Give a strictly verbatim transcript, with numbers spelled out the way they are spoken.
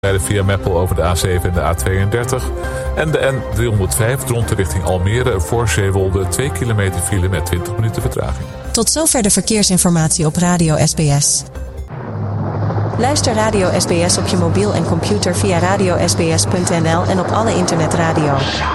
rijden via Meppel over de A zeven en de A tweeëndertig. En de N driehonderdvijf Dronten richting Almere voor Zeewolde twee kilometer file met twintig minuten vertraging. Tot zover de verkeersinformatie op Radio S B S. Luister Radio S B S op je mobiel en computer via radio s b s punt n l en op alle internetradio.